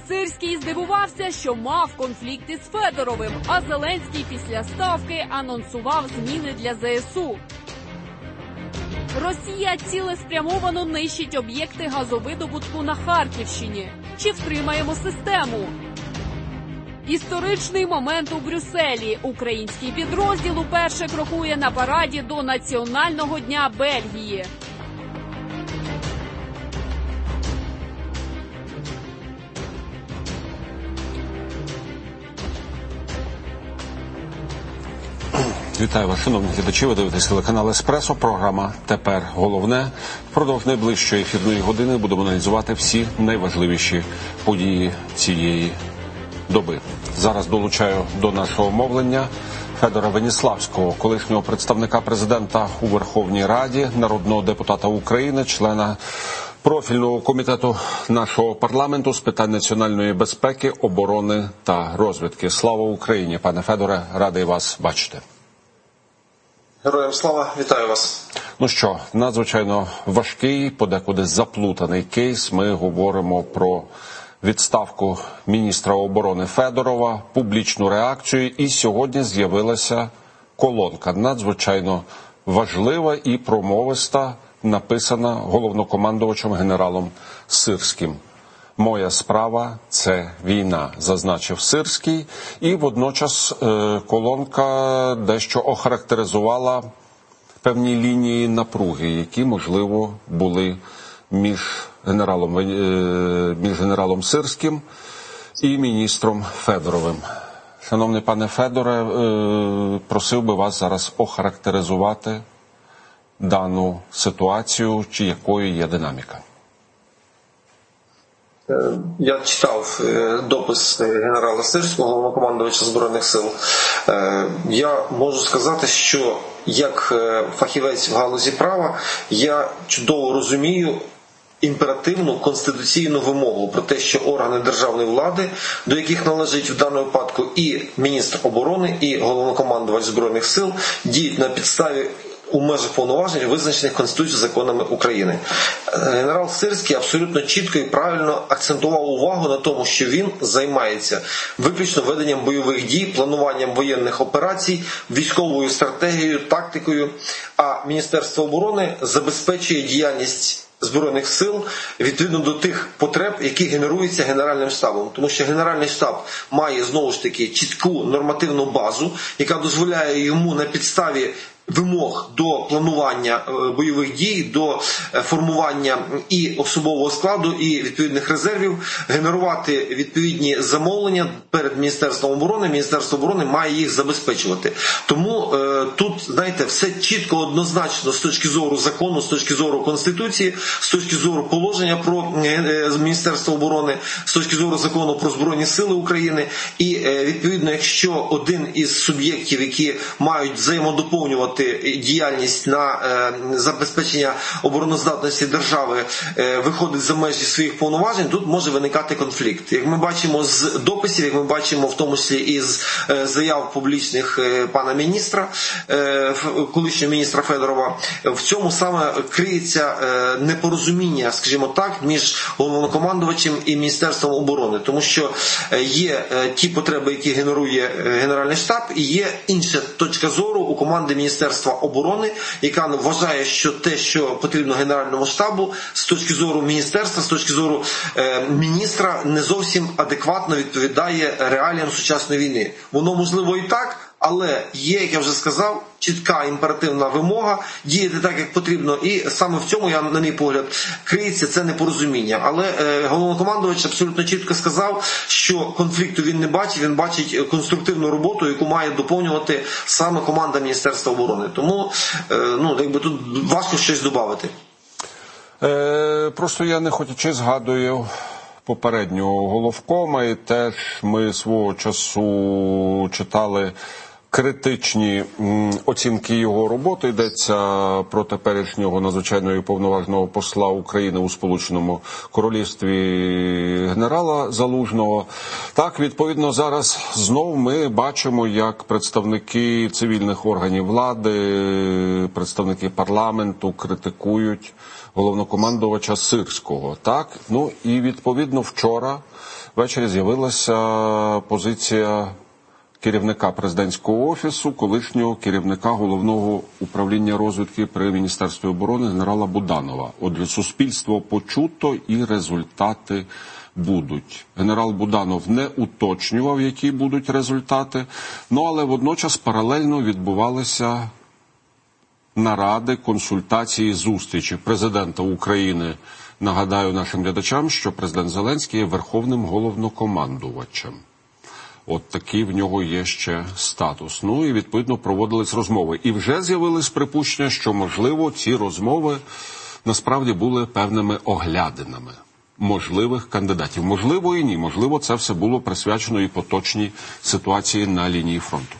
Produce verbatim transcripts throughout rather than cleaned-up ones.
Сирський здивувався, що мав конфлікт із Федоровим, а Зеленський після ставки анонсував зміни для зе ес у. Росія цілеспрямовано нищить об'єкти газовидобутку на Харківщині. Чи втримаємо систему? Історичний момент у Брюсселі. Український підрозділ уперше крокує на параді до Національного дня Бельгії. Вітаю вас, шановні глядачі. Ви дивитесь телеканал «Еспресо». Програма «Тепер головне». Впродовж найближчої ефірної години будемо аналізувати всі найважливіші події цієї доби. Зараз долучаю до нашого мовлення Федора Веніславського, колишнього представника президента у Верховній Раді, народного депутата України, члена профільного комітету нашого парламенту з питань національної безпеки, оборони та розвідки. Слава Україні, пане Федоре, радий вас бачити. Героям слава, вітаю вас. Ну що, надзвичайно важкий, подекуди заплутаний кейс. Ми говоримо про відставку міністра оборони Федорова, публічну реакцію, і сьогодні з'явилася колонка, надзвичайно важлива і промовиста, написана головнокомандувачем генералом Сирським. «Моя справа – це війна», зазначив Сирський, і водночас е, колонка дещо охарактеризувала певні лінії напруги, які, можливо, були між генералом, е, між генералом Сирським і міністром Федоровим. Шановний пане Федоре, е, просив би вас зараз охарактеризувати дану ситуацію, чи якою є динаміка. Я читав допис генерала Сирського, головнокомандувача Збройних сил. Я можу сказати, що як фахівець в галузі права, я чудово розумію імперативну конституційну вимогу про те, що органи державної влади, до яких належить в даному випадку і міністр оборони, і головнокомандувач Збройних сил, діють на підставі у межах повноважень, визначених Конституцією, законами України. Генерал Сирський абсолютно чітко і правильно акцентував увагу на тому, що він займається виключно веденням бойових дій, плануванням воєнних операцій, військовою стратегією, тактикою, а Міністерство оборони забезпечує діяльність Збройних сил відповідно до тих потреб, які генеруються Генеральним штабом. Тому що Генеральний штаб має, знову ж таки, чітку нормативну базу, яка дозволяє йому на підставі вимог до планування бойових дій, до формування і особового складу, і відповідних резервів, генерувати відповідні замовлення перед Міністерством оборони. Міністерство оборони має їх забезпечувати. Тому е, тут, знаєте, все чітко, однозначно з точки зору закону, з точки зору Конституції, з точки зору положення про е, Міністерство оборони, з точки зору закону про Збройні сили України. І е, відповідно, якщо один із суб'єктів, які мають взаємодоповнювати діяльність на е, забезпечення обороноздатності держави е, виходить за межі своїх повноважень, тут може виникати конфлікт. Як ми бачимо з дописів, як ми бачимо в тому числі із е, заяв публічних е, пана міністра, е, колишнього міністра Федорова, в цьому саме криється е, непорозуміння, скажімо так, між головнокомандувачем і Міністерством оборони. Тому що е, є е, ті потреби, які генерує Генеральний штаб, і є інша точка зору у команди Міністерства оборони, яка вважає, що те, що потрібно Генеральному штабу, з точки зору міністерства, з точки зору е, міністра, не зовсім адекватно відповідає реаліям сучасної війни. Воно можливо і так, але є, як я вже сказав, чітка імперативна вимога діяти так, як потрібно, і саме в цьому, я, на мій погляд, криється це непорозуміння. Але е, головнокомандувач абсолютно чітко сказав, що конфлікту він не бачить, він бачить конструктивну роботу, яку має доповнювати саме команда Міністерства оборони. Тому е, ну, якби тут важко щось додати. Е, просто я не хотячи згадую попереднього головкома, і теж ми свого часу читали критичні оцінки його роботи. Йдеться про теперішнього надзвичайного і повноважного посла України у Сполученому Королівстві генерала Залужного. Так, відповідно, зараз знов ми бачимо, як представники цивільних органів влади, представники парламенту критикують головнокомандувача Сирського. Так, ну і відповідно вчора ввечері з'явилася позиція керівника президентського офісу, колишнього керівника головного управління розвідки при Міністерстві оборони генерала Буданова. Отже, суспільство почуто і результати будуть. Генерал Буданов не уточнював, які будуть результати, ну але водночас паралельно відбувалися наради, консультації, зустрічі президента України. Нагадаю нашим глядачам, що президент Зеленський є верховним головнокомандувачем. От такий в нього є ще статус. Ну і, відповідно, проводились розмови. І вже з'явились припущення, що, можливо, ці розмови насправді були певними оглядинами можливих кандидатів. Можливо і ні. Можливо, це все було присвячено і поточній ситуації на лінії фронту.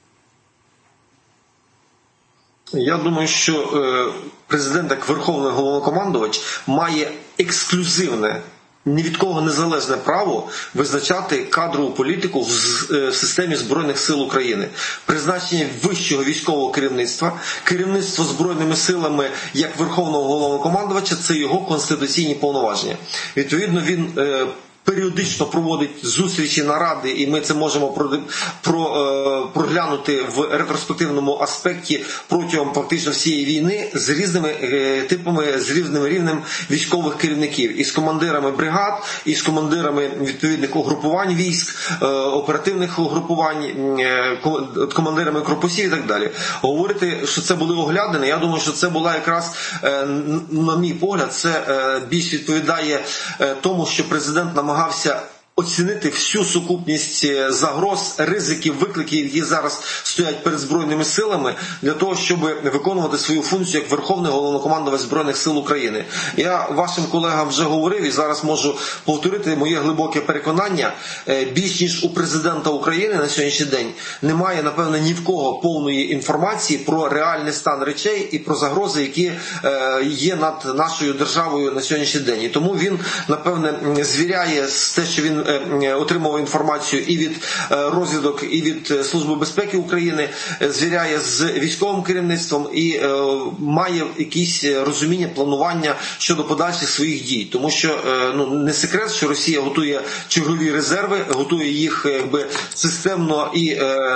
Я думаю, що е, президент, як верховний головнокомандувач, має ексклюзивне, ні від кого незалежне право визначати кадрову політику в, е, в системі Збройних сил України. Призначення вищого військового керівництва, керівництво Збройними силами як верховного головнокомандувача – це його конституційні повноваження. Відповідно, він е, періодично проводить зустрічі, наради, і ми це можемо про, про, е, проглянути в ретроспективному аспекті протягом фактично всієї війни з різними е, типами, з різним рівнем військових керівників. І з командирами бригад, і з командирами відповідних угрупувань військ, е, оперативних угрупувань, е, командирами корпусів і так далі. Говорити, що це були оглядини, я думаю, що це була якраз, е, на мій погляд, це е, більш відповідає е, тому, що президент намагався намагався оцінити всю сукупність загроз, ризиків, викликів, які зараз стоять перед Збройними силами, для того, щоб виконувати свою функцію як Верховний головнокомандувач Збройних сил України. Я вашим колегам вже говорив і зараз можу повторити моє глибоке переконання. Більш ніж у президента України на сьогоднішній день немає, напевне, ні в кого повної інформації про реальний стан речей і про загрози, які є над нашою державою на сьогоднішній день. І тому він, напевне, звіряє з те, що він отримав інформацію і від розвідок, і від Служби безпеки України, звіряє з військовим керівництвом і має якісь розуміння, планування щодо подальших своїх дій. Тому що, ну, не секрет, що Росія готує чергові резерви, готує їх якби системно, і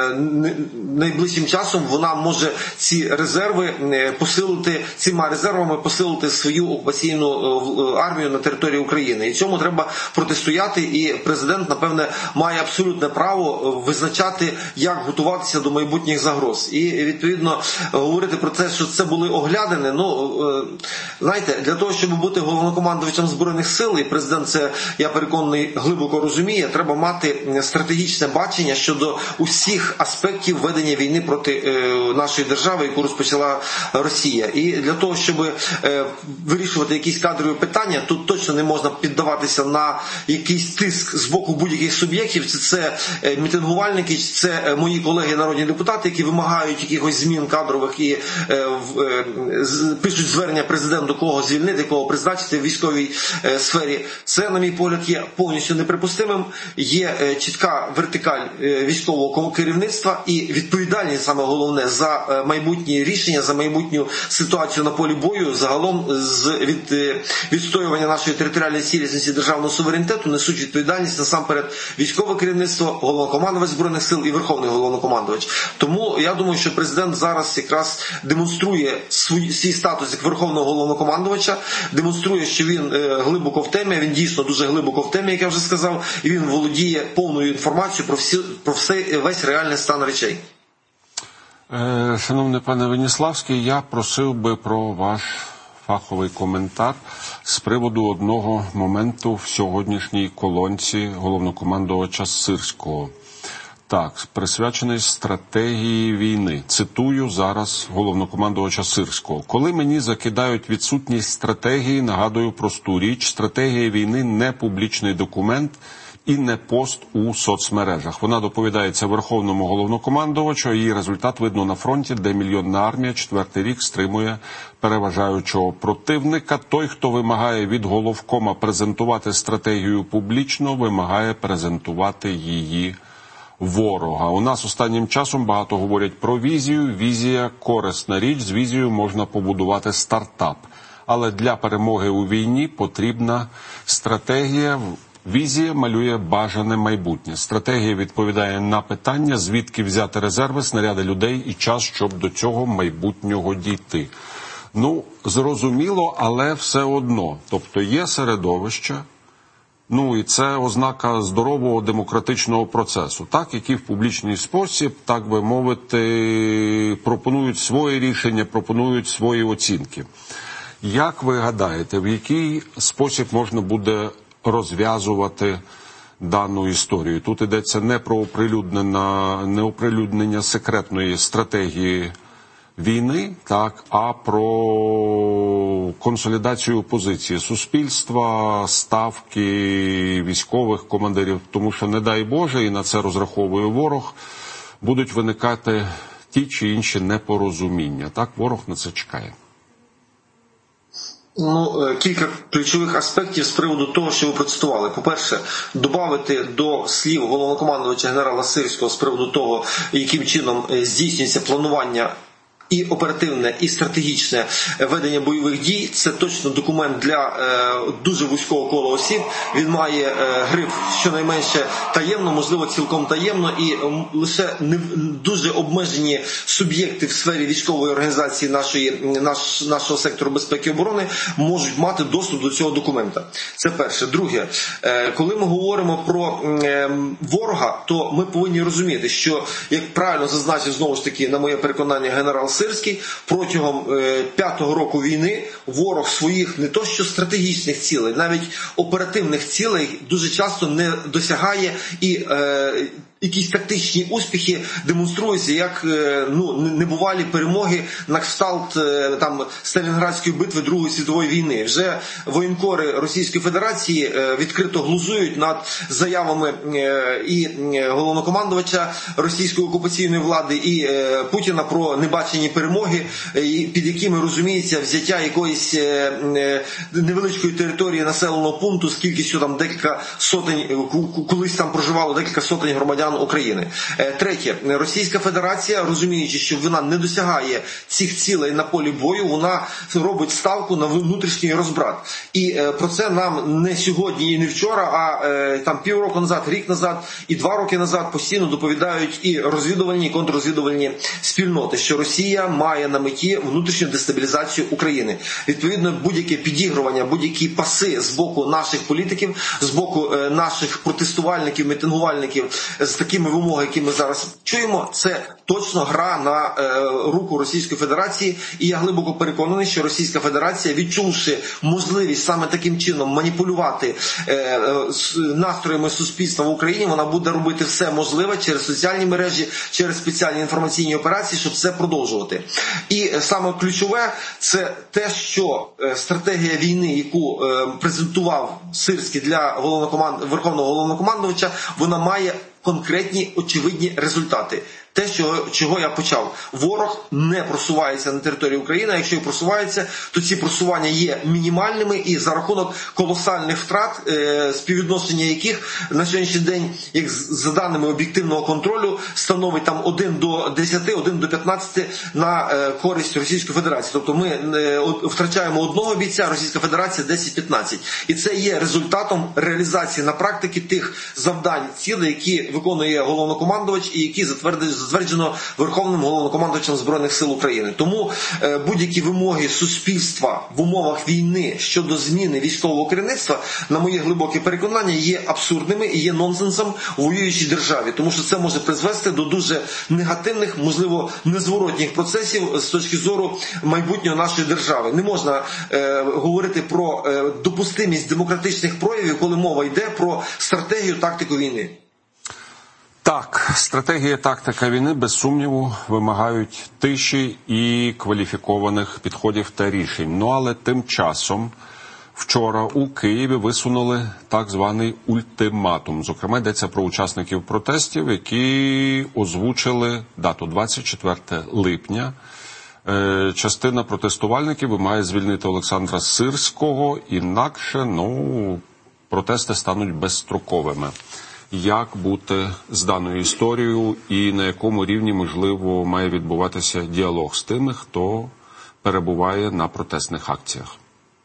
найближчим часом вона може ці резерви посилити, цими резервами посилити свою окупаційну армію на території України. І цьому треба протистояти, і президент, напевне, має абсолютне право визначати, як готуватися до майбутніх загроз. І, відповідно, говорити про те, що це були оглядини, ну, знаєте, для того, щоб бути головнокомандувачем Збройних сил, і президент це, я переконаний, глибоко розуміє, треба мати стратегічне бачення щодо усіх аспектів ведення війни проти нашої держави, яку розпочала Росія. І для того, щоб вирішувати якісь кадрові питання, тут точно не можна піддаватися на якийсь тиск з боку будь-яких суб'єктів, чи це мітингувальники, чи це мої колеги народні депутати, які вимагають якихось змін кадрових і е, е, пишуть звернення президенту, кого звільнити, кого призначити в військовій е, сфері. Це, на мій погляд, є повністю неприпустимим. Є е, чітка вертикаль е, військового керівництва і відповідальність, саме головне, за е, майбутні рішення, за майбутню ситуацію на полі бою, загалом з від, е, відстоювання нашої територіальної цілісності, державного суверенітету несуть відповідальність насамперед військове керівництво, головнокомандувач Збройних сил і Верховний головнокомандувач. Тому я думаю, що президент зараз якраз демонструє свій, свій статус як Верховного головнокомандувача, демонструє, що він е, глибоко в темі, він дійсно дуже глибоко в темі, як я вже сказав, і він володіє повною інформацією про, всі, про все, весь реальний стан речей. Е, шановний пане Веніславський, я просив би про ваш фаховий коментар з приводу одного моменту в сьогоднішній колонці головнокомандувача Сирського. Так, присвячений стратегії війни. Цитую зараз головнокомандувача Сирського. Коли мені закидають відсутність стратегії, нагадую просту річ, стратегія війни – не публічний документ і не пост у соцмережах. Вона доповідається Верховному головнокомандувачу, її результат видно на фронті, де мільйонна армія четвертий рік стримує переважаючого противника. Той, хто вимагає від головкома презентувати стратегію публічно, вимагає презентувати її ворога. У нас останнім часом багато говорять про візію. Візія – корисна річ, з візією можна побудувати стартап. Але для перемоги у війні потрібна стратегія. Візія малює бажане майбутнє. Стратегія відповідає на питання, звідки взяти резерви, снаряди людей і час, щоб до цього майбутнього дійти. Ну, зрозуміло, але все одно. Тобто є середовище, ну і це ознака здорового демократичного процесу, так, які в публічний спосіб, так би мовити, пропонують свої рішення, пропонують свої оцінки. Як ви гадаєте, в який спосіб можна буде розв'язувати дану історію? Тут йдеться не про оприлюднення, не оприлюднення секретної стратегії війни, так, а про консолідацію позиції суспільства, ставки військових командирів, тому що, не дай Боже, і на це розраховує ворог, будуть виникати ті чи інші непорозуміння. Так, ворог на це чекає. Ну, кілька ключових аспектів з приводу того, що ви процитували. По-перше, додати до слів головнокомандувача генерала Сирського з приводу того, яким чином здійснюється планування і оперативне, і стратегічне ведення бойових дій. Це точно документ для е, дуже вузького кола осіб. Він має е, гриф щонайменше таємно, можливо цілком таємно, і е, лише не, дуже обмежені суб'єкти в сфері військової організації нашої, наш, нашого сектору безпеки і оборони можуть мати доступ до цього документа. Це перше. Друге, е, коли ми говоримо про е, ворога, то ми повинні розуміти, що, як правильно зазначив знову ж таки, на моє переконання, генерал Сирський, протягом е, п'ятого року війни ворог своїх не то що стратегічних цілей, навіть оперативних цілей дуже часто не досягає, і е, якісь тактичні успіхи демонструються як е, ну, небувалі перемоги на кшталт е, там Сталінградської битви Другої світової війни. Вже воєнкори Російської Федерації е, відкрито глузують над заявами е, і головнокомандувача російської окупаційної влади, і е, Путіна про небачені перемоги, під якими розуміється взяття якоїсь невеличкої території населеного пункту з кількістю там декілька сотень, колись там проживало декілька сотень громадян України. Третє, Російська Федерація, розуміючи, що вона не досягає цих цілей на полі бою, вона робить ставку на внутрішній розбрат. І про це нам не сьогодні і не вчора, а там півроку назад, рік назад і два роки назад постійно доповідають і розвідувальні, і контррозвідувальні спільноти, що Росія має на меті внутрішню дестабілізацію України. Відповідно, будь-яке підігрування, будь-які паси з боку наших політиків, з боку наших протестувальників, мітингувальників з такими вимогами, які ми зараз чуємо, це точно гра на руку Російської Федерації. І я глибоко переконаний, що Російська Федерація, відчувши можливість саме таким чином маніпулювати настроями суспільства в Україні, вона буде робити все можливе через соціальні мережі, через спеціальні інформаційні операції, щоб це продовжувати. І саме ключове – це те, що стратегія війни, яку презентував Сирський для головнокоманд... Верховного головнокомандувача, вона має конкретні, очевидні результати. Те, що, чого я почав. Ворог не просувається на території України, а якщо і просувається, то ці просування є мінімальними, і за рахунок колосальних втрат, е, співвідношення яких на сьогоднішній день, як за даними об'єктивного контролю, становить там один до десяти, один до п'ятнадцяти на е, користь Російської Федерації. Тобто ми е, втрачаємо одного бійця, Російська Федерація десять-п'ятнадцять. І це є результатом реалізації на практиці тих завдань, цілей, які виконує головнокомандувач і які затверджено Верховним головнокомандувачем Збройних сил України. Тому е, будь-які вимоги суспільства в умовах війни щодо зміни військового керівництва, на моє глибоке переконання, є абсурдними і є нонсенсом в воюючій державі. Тому що це може призвести до дуже негативних, можливо, незворотніх процесів з точки зору майбутнього нашої держави. Не можна е, говорити про е, допустимість демократичних проявів, коли мова йде про стратегію, тактику війни. Так, стратегія і тактика війни, без сумніву, вимагають тиші і кваліфікованих підходів та рішень. Ну, але тим часом вчора у Києві висунули так званий ультиматум. Зокрема, йдеться про учасників протестів, які озвучили дату двадцять четверте липня. Частина протестувальників вимагає звільнити Олександра Сирського, інакше, ну, протести стануть безстроковими. Як бути з даною історією і на якому рівні, можливо, має відбуватися діалог з тими, хто перебуває на протестних акціях?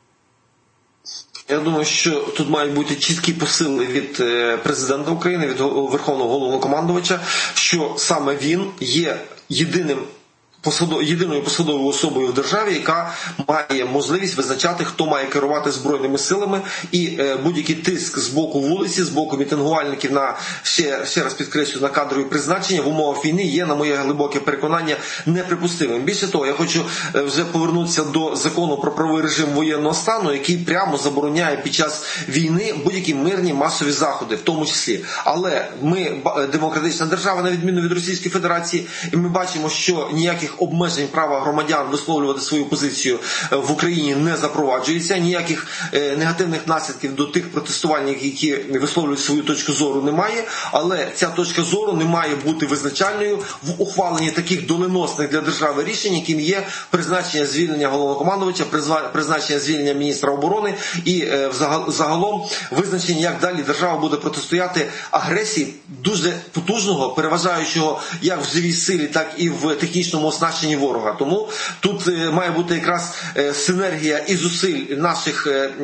Я думаю, що тут мають бути чіткі посили від президента України, від Верховного Головнокомандувача, що саме він є єдиним Посадо, єдиною посадовою особою в державі, яка має можливість визначати, хто має керувати Збройними силами, і е, будь-який тиск з боку вулиці, з боку мітингувальників на, ще, ще раз підкреслю, на кадрові призначення в умовах війни є, на моє глибоке переконання, неприпустимим. Більше того, я хочу е, вже повернутися до закону про правовий режим воєнного стану, який прямо забороняє під час війни будь-які мирні масові заходи, в тому числі. Але ми демократична держава, на відміну від Російської Федерації, і ми бачимо, що ніяких обмежень права громадян висловлювати свою позицію в Україні не запроваджується, ніяких негативних наслідків до тих протестувальників, які висловлюють свою точку зору, немає, але ця точка зору не має бути визначальною в ухваленні таких доленосних для держави рішень, яким є призначення звільнення головнокомандувача, призначення звільнення міністра оборони і загалом визначення, як далі держава буде протистояти агресії дуже потужного, переважаючого як в живій силі, так і в технічному оснащенні ворога. Тому тут має бути якраз синергія і зусиль наших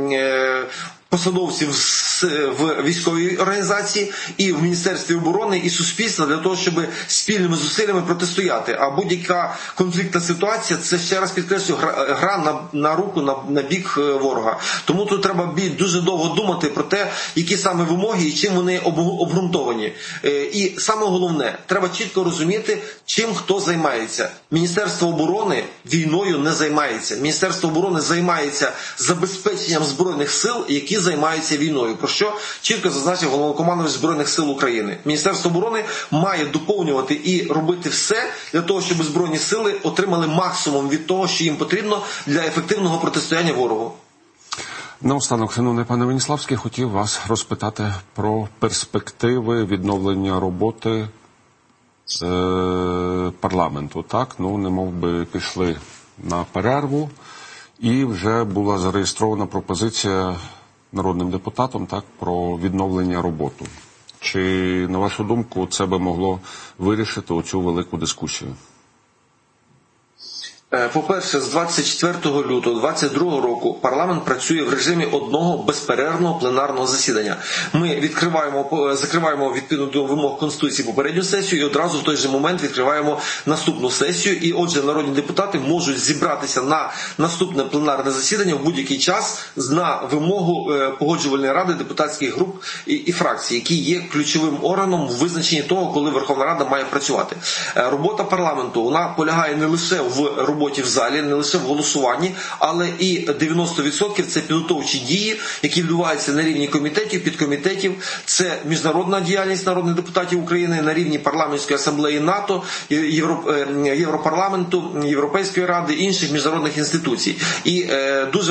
посадовців в військовій організації і в Міністерстві оборони і суспільства для того, щоб спільними зусиллями протистояти. А будь-яка конфліктна ситуація, це, ще раз підкреслю, гра на, на руку, на, на бік ворога. Тому тут треба дуже довго думати про те, які саме вимоги і чим вони обґрунтовані. І саме головне, треба чітко розуміти, чим хто займається. Міністерство оборони війною не займається. Міністерство оборони займається забезпеченням Збройних сил, які займаються війною, про що чітко зазначив головнокомандувач Збройних сил України. Міністерство оборони має доповнювати і робити все для того, щоб Збройні сили отримали максимум від того, що їм потрібно для ефективного протистояння ворогу. Наостанок, шановний пане Веніславський, хотів вас розпитати про перспективи відновлення роботи е, парламенту. Так, ну, немов би пішли на перерву, і вже була зареєстрована пропозиція народним депутатом, так, про відновлення роботи. Чи, на вашу думку, це би могло вирішити оцю велику дискусію? По-перше, з двадцять четвертого лютого двадцять другого року парламент працює в режимі одного безперервного пленарного засідання. Ми відкриваємо, закриваємо відповідно до вимог Конституції попередню сесію і одразу в той же момент відкриваємо наступну сесію. І отже, народні депутати можуть зібратися на наступне пленарне засідання в будь-який час на вимогу Погоджувальної ради депутатських груп і, і фракцій, які є ключовим органом в визначенні того, коли Верховна Рада має працювати. Робота парламенту, вона полягає не лише в роботі роботі в залі, не лише в голосуванні, але і дев'яносто відсотків це підготовчі дії, які відбуваються на рівні комітетів, підкомітетів, це міжнародна діяльність народних депутатів України на рівні парламентської асамблеї НАТО, Європарламенту, Європейської ради, інших міжнародних інституцій. І е, дуже